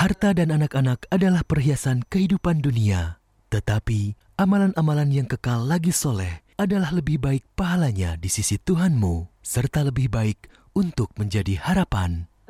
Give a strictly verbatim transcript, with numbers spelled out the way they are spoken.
Harta dan anak-anak adalah perhiasan kehidupan dunia, tetapi amalan-amalan yang kekal lagi soleh adalah lebih baik pahalanya di sisi Tuhanmu, serta lebih baik untuk menjadi harapan